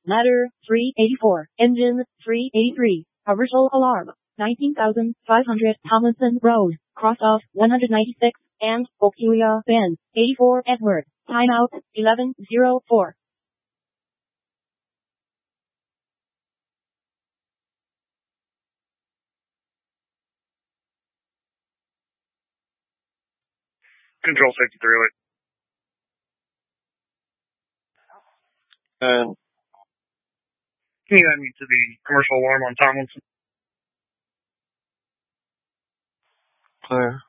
Ladder 384, engine 383, commercial alarm, 19,500 Tomlinson Road, cross off 196, and Oculia Bend, 84 Edward, timeout 11:04. Control 5308. And Can you add me to the commercial alarm on Tomlinson? clear.